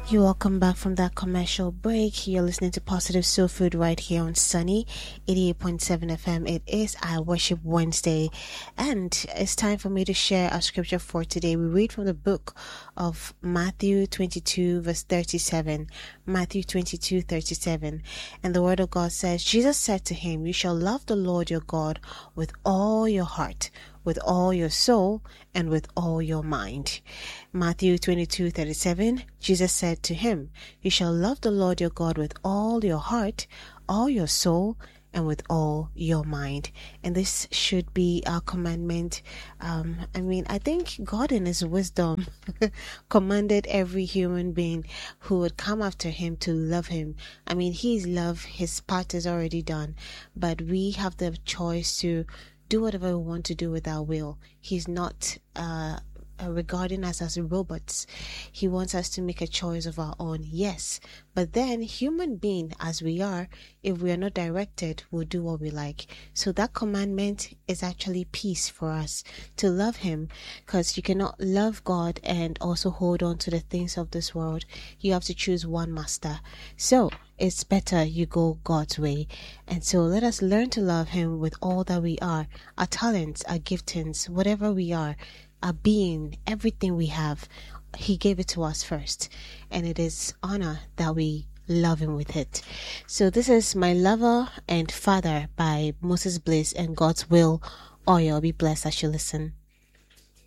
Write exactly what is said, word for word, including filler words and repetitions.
You're welcome back from that commercial break. You're listening to Positive Soul Food right here on Sunny eighty-eight point seven F M. It is I Worship Wednesday, and it's time for me to share our scripture for today. We read from the book of Matthew twenty-two, verse thirty-seven. Matthew twenty-two, thirty-seven. And the word of God says, Jesus said to him, "You shall love the Lord your God with all your heart, with all your soul, and with all your mind." Matthew twenty-two, thirty-seven. Jesus said to him, "You shall love the Lord your God with all your heart, all your soul, and with all your mind." And this should be our commandment. Um, I mean, I think God in his wisdom commanded every human being who would come after him to love him. I mean, his love, his part is already done, but we have the choice to do whatever we want to do with our will. He's not uh, uh, regarding us as robots. He wants us to make a choice of our own, yes. But then, human being as we are, if we are not directed, we'll do what we like. So that commandment is actually peace for us to love him, because you cannot love God and also hold on to the things of this world. You have to choose one master. So it's better you go God's way. And so let us learn to love him with all that we are, our talents, our giftings, whatever we are, our being, everything we have. He gave it to us first, and it is honor that we love him with it. So this is My Lover and Father by Moses Bliss and God's Will Oil. Be blessed as you listen.